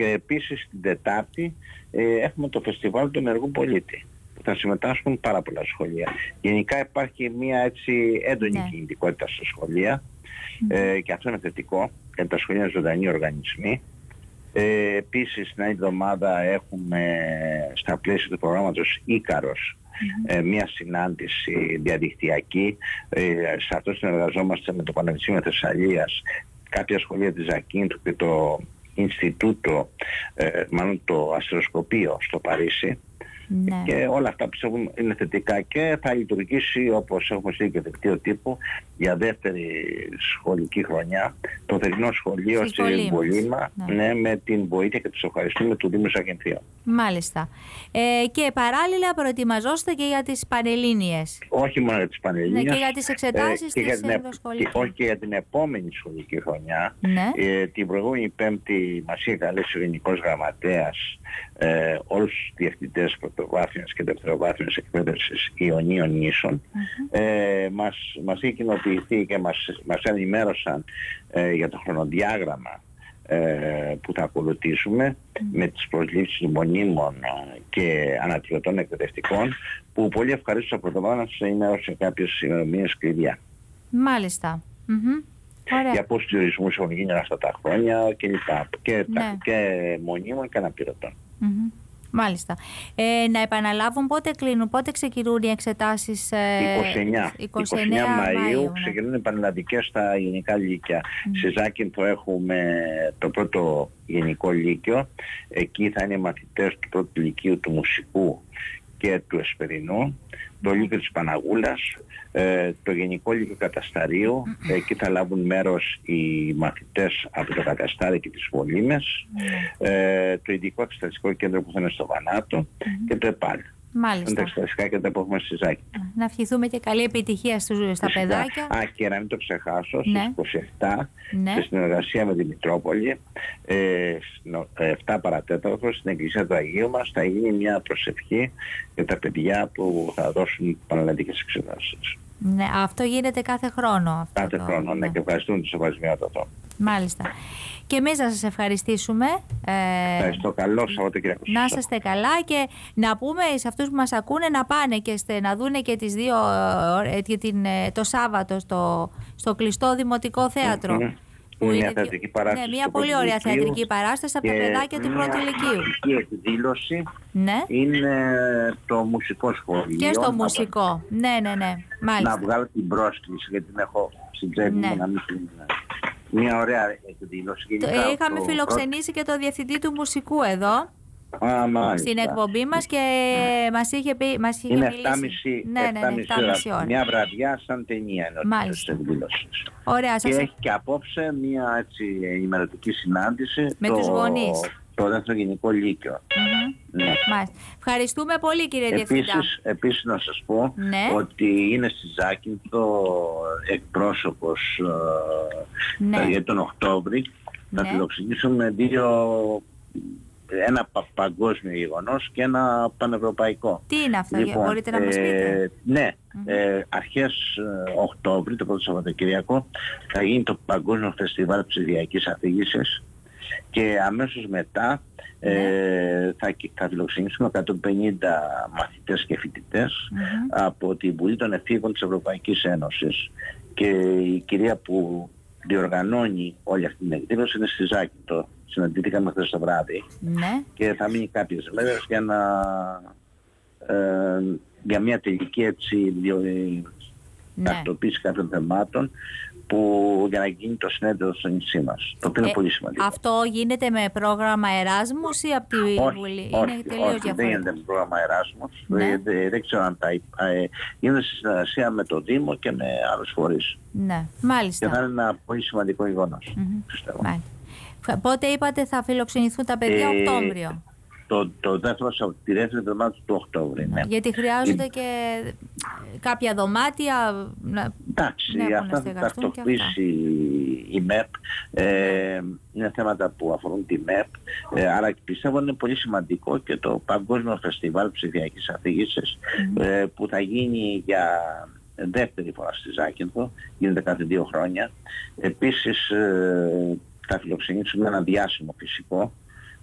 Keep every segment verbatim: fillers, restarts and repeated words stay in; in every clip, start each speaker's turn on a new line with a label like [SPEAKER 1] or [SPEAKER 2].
[SPEAKER 1] Και επίσης την Τετάρτη ε, έχουμε το φεστιβάλ του ενεργού πολίτη, που θα συμμετάσχουν πάρα πολλά σχολεία. Γενικά υπάρχει μια έτσι έντονη
[SPEAKER 2] ναι.
[SPEAKER 1] κινητικότητα στα σχολεία mm. ε, και αυτό είναι θετικό, γιατί τα σχολεία είναι ζωντανοί οργανισμοί. Ε, επίσης την άλλη εβδομάδα έχουμε στα πλαίσια του προγράμματος Ίκαρος mm-hmm. ε, μια συνάντηση διαδικτυακή. Ε, σε αυτό συνεργαζόμαστε με το Πανεπιστήμιο Θεσσαλίας, κάποια σχολεία της Ζακίνθου και το Ινστιτούτο, ε, μάλλον το Αστεροσκοπείο στο Παρίσι. Ναι. Και όλα αυτά πιστεύουμε είναι θετικά και θα λειτουργήσει, όπως έχουμε στείλει και δελτίο τύπου, για δεύτερη σχολική χρονιά το θερινό σχολείο στη Βολήμα, ναι. ναι, με την βοήθεια και τους ευχαριστούμε του Δήμου Ζακυνθίων.
[SPEAKER 2] Μάλιστα. Ε, και παράλληλα προετοιμαζόστε και για τις Πανελλήνιες.
[SPEAKER 1] Όχι μόνο για τις Πανελλήνιες.
[SPEAKER 2] Ναι, και για τις εξετάσεις
[SPEAKER 1] ε,
[SPEAKER 2] της ενδοσχολικής.
[SPEAKER 1] Όχι και για την επόμενη σχολική χρονιά.
[SPEAKER 2] Ναι.
[SPEAKER 1] Ε, την προηγούμενη Πέμπτη μας είχε καλέσει ο Γενικός Γραμματέας ε, όλους τους διευθυντές πρωτοβάθμιας και δευτεροβάθμιας εκπαίδευσης Ιωνίων Νήσων. Mm-hmm. Ε, μας, μας είχε κοινοποιηθεί και μας, μας ενημέρωσαν ε, για το χρονοδιάγραμμα ε, που θα ακολουθήσουμε mm. με τις προσλήψεις μονίμων και αναπληρωτών εκπαιδευτικών, που πολύ ευχαρίστως από το να σας ενημέρωσε κάποιες ημερομηνίες κλειδιά.
[SPEAKER 2] Μάλιστα. Mm-hmm. Ωραία.
[SPEAKER 1] Για πόσους διορισμούς έχουν γίνει αυτά τα χρόνια και λοιπά. Και,
[SPEAKER 2] ναι.
[SPEAKER 1] και μονίμων και αναπληρωτών.
[SPEAKER 2] Mm-hmm. Μάλιστα. Ε, να επαναλάβουν πότε κλείνουν, πότε ξεκινούν οι εξετάσεις. Ε,
[SPEAKER 1] είκοσι εννέα,
[SPEAKER 2] είκοσι εννέα Μαΐου,
[SPEAKER 1] Μαΐου ξεκινούν οι πανελλαδικές στα γενικά λύκεια. Mm. Στη Ζάκυνθο έχουμε το πρώτο γενικό λύκειο. Εκεί θα είναι μαθητές του πρώτου λυκείου του Μουσικού και του Εσπερινού, το Λύκειο της Παναγούλας, ε, το Γενικό Λύκειο Κατασταρίου. Mm. Εκεί θα λάβουν μέρος οι μαθητές από το Καταστάρι και τις Βολήμες, mm. ε, το Ειδικό Εξεταστικό Κέντρο που θα είναι στο Βανάτο mm. και το ΕΠΑΛ.
[SPEAKER 2] Μάλιστα.
[SPEAKER 1] Είναι τα εξεταστικά κέντρα που έχουμε στη Ζάκυνθο.
[SPEAKER 2] Να ευχηθούμε και καλή επιτυχία στους, στα
[SPEAKER 1] Φυσικά.
[SPEAKER 2] παιδάκια.
[SPEAKER 1] Α, και να μην το ξεχάσω,
[SPEAKER 2] ναι.
[SPEAKER 1] στις είκοσι επτά,
[SPEAKER 2] ναι.
[SPEAKER 1] σε συνεργασία με τη Μητρόπολη, ε, επτά παρατέταρτο, στην Εκκλησία του Αγίου μας, θα γίνει μια προσευχή για τα παιδιά που θα δώσουν πανελλαδικές εξετάσεις.
[SPEAKER 2] Ναι, αυτό γίνεται κάθε χρόνο. Αυτό
[SPEAKER 1] κάθε
[SPEAKER 2] το...
[SPEAKER 1] χρόνο, ναι, ναι, και ευχαριστούμε τους Σεβασμιότατο.
[SPEAKER 2] Μάλιστα. Και εμείς να σας ευχαριστήσουμε.
[SPEAKER 1] Ευχαριστώ. Καλό Σαββατοκύριακο.
[SPEAKER 2] Να είστε καλά και να πούμε σε αυτούς που μας ακούνε να πάνε και στε, να δούνε και τις δύο και την, το Σάββατο στο, στο κλειστό Δημοτικό Θέατρο. Mm-hmm.
[SPEAKER 1] Που είναι μια θεατρική παράσταση.
[SPEAKER 2] Ναι, μια πολύ ωραία θεατρική παράσταση από τα παιδάκια του πρώτου λυκείου.
[SPEAKER 1] Η εκδήλωση
[SPEAKER 2] ναι.
[SPEAKER 1] είναι το μουσικό σχολείο.
[SPEAKER 2] Και στο μουσικό. Από... Ναι, ναι, ναι. Μάλιστα.
[SPEAKER 1] Να βγάλω την πρόσκληση γιατί την έχω στην τσέπη μου να μην την... Μια ωραία εκδήλωση.
[SPEAKER 2] Το, είχαμε το φιλοξενήσει πρώτο... και το διευθυντή του μουσικού εδώ.
[SPEAKER 1] Α,
[SPEAKER 2] στην εκπομπή μας και μας είχε πει, μας είχε
[SPEAKER 1] είναι
[SPEAKER 2] μιλήσει. Ναι, ναι, ναι, επτά και μισή ώρα.
[SPEAKER 1] Μια βραδιά σαν ταινία είναι τις εκδήλωσεις.
[SPEAKER 2] Ωραία, σας...
[SPEAKER 1] Και έχει και απόψε μια έτσι ενημερωτική συνάντηση
[SPEAKER 2] με
[SPEAKER 1] το...
[SPEAKER 2] τους γονείς.
[SPEAKER 1] Το δεύτερο γενικό λύκειο.
[SPEAKER 2] Mm-hmm.
[SPEAKER 1] Ναι.
[SPEAKER 2] Ευχαριστούμε πολύ κύριε Διευθυντά.
[SPEAKER 1] Επίσης, επίσης να σας πω
[SPEAKER 2] ναι.
[SPEAKER 1] ότι είναι στη Ζάκυνθο εκπρόσωπος ναι. για τον Οκτώβρη. Ναι. Θα φιλοξενήσουμε δύο, ένα πα, παγκόσμιο γεγονός και ένα πανευρωπαϊκό.
[SPEAKER 2] Τι είναι αυτό,
[SPEAKER 1] λοιπόν,
[SPEAKER 2] μπορείτε να μας πείτε.
[SPEAKER 1] Ε, ναι, mm-hmm. ε, αρχές ε, Οκτώβρη, το πρώτο Σαββατοκυριακό, θα γίνει το Παγκόσμιο Φεστιβάλ Ψηφιακής Αφήγησης. Και αμέσως μετά ναι. ε, θα, θα φιλοξενήσουμε εκατόν πενήντα μαθητές και φοιτητές mm-hmm. από την Βουλή των Εφήβων της Ευρωπαϊκής Ένωσης. Και η κυρία που διοργανώνει όλη αυτή την εκδήλωση είναι στη Ζάκυνθο. Συναντήθηκαμε χθες το βράδυ
[SPEAKER 2] ναι.
[SPEAKER 1] και θα μείνει κάποιες μέρες για, να, ε, για μια τελική έτσι ναι. τακτοποίηση κάποιων θεμάτων που για να γίνει το συνέδριο στο νησί μας. Το οποίο ε, είναι πολύ σημαντικό.
[SPEAKER 2] Αυτό γίνεται με πρόγραμμα Εράσμους ή από τη Βουλή?
[SPEAKER 1] Όχι,
[SPEAKER 2] είναι τελείως
[SPEAKER 1] όχι, δεν γίνεται με πρόγραμμα Εράσμους.
[SPEAKER 2] Ναι.
[SPEAKER 1] Δεν, δεν ξέρω αν τα... Ε, γίνεται σε συνεργασία με το Δήμο και με άλλους φορείς.
[SPEAKER 2] Ναι, μάλιστα.
[SPEAKER 1] Και θα είναι ένα πολύ σημαντικό γεγονός.
[SPEAKER 2] Mm-hmm. Πότε είπατε θα φιλοξενηθούν τα παιδιά? Ε, Οκτώβριο.
[SPEAKER 1] Το, το δεύτερο, τη δεύτερη εβδομάδα του Οκτώβρη. Ναι.
[SPEAKER 2] Γιατί χρειάζονται και κάποια δωμάτια.
[SPEAKER 1] Εντάξει, ναι, αυτά θα τακτοποιήσει η ΜΕΠ. Ε, είναι θέματα που αφορούν τη ΜΕΠ. Ε, άρα πιστεύω είναι πολύ σημαντικό και το Παγκόσμιο Φεστιβάλ Ψηφιακής Αφήγησης mm-hmm. ε, που θα γίνει για δεύτερη φορά στη Ζάκυνθο. Γίνεται κάθε δύο χρόνια. Επίσης ε, θα φιλοξενήσουμε ένα διάσημο φυσικό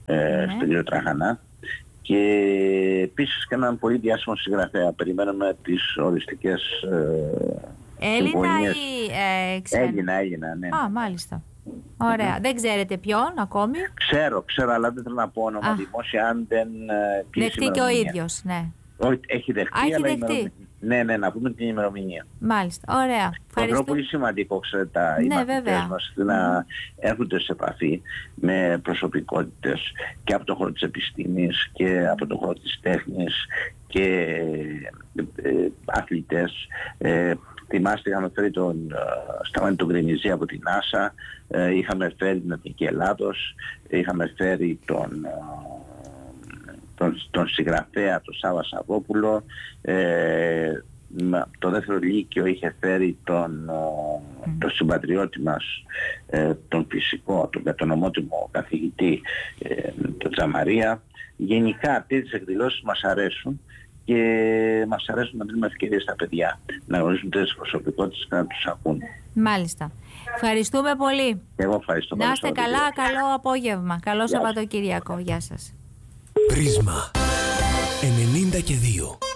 [SPEAKER 1] ε,
[SPEAKER 2] ναι.
[SPEAKER 1] στον κύριο Τραχανά. Και επίσης και έναν πολύ διάσημο συγγραφέα. Περιμένουμε τις οριστικές ε,
[SPEAKER 2] Έλληνα ή ε, ξένα?
[SPEAKER 1] Έλληνα, Έλληνα, ναι.
[SPEAKER 2] Α, μάλιστα. Ωραία. Mm-hmm. Δεν ξέρετε ποιον ακόμη?
[SPEAKER 1] Ξέρω, ξέρω, αλλά δεν θέλω να πω όνομα δημόσια αν δεν κλείσει.
[SPEAKER 2] Δεχτεί και ο ίδιος, ναι.
[SPEAKER 1] Όχι, έχει δεχτεί,
[SPEAKER 2] Α, έχει
[SPEAKER 1] αλλά
[SPEAKER 2] δεχτεί.
[SPEAKER 1] Ναι, ναι, να πούμε την ημερομηνία.
[SPEAKER 2] Μάλιστα, ωραία.
[SPEAKER 1] Είναι πολύ σημαντικό, ξέρετε, τα ναι, μαθητές μας να έρχονται σε επαφή με προσωπικότητες και από τον χώρο της επιστήμης και από τον χώρο της τέχνης και ε, ε, αθλητές. Ε, θυμάστε, είχαμε φέρει τον Σταμάτη τον Γκρινιζή από την NASA, ε, είχαμε φέρει την Εθνική Ελλάδος, είχαμε φέρει τον... Τον, τον συγγραφέα, τον Σάβα Σαββόπουλο, ε, το δεύτερο λύκειο είχε φέρει τον, mm. τον συμπατριώτη μας, ε, τον φυσικό, τον κατονομότιμο καθηγητή, ε, τον Τζαμαρία. Γενικά αυτές τις εκδηλώσεις μας αρέσουν και μας αρέσουν να δίνουμε ευκαιρίες στα παιδιά να γνωρίζουν τις προσωπικότητες και να τους ακούν.
[SPEAKER 2] Μάλιστα. Ευχαριστούμε πολύ.
[SPEAKER 1] Εγώ ευχαριστώ πολύ.
[SPEAKER 2] Να είστε καλά, καλό απόγευμα. Καλό Σαββατοκύριακο. Γεια σας.
[SPEAKER 3] Πρίσμα ενενήντα και δύο.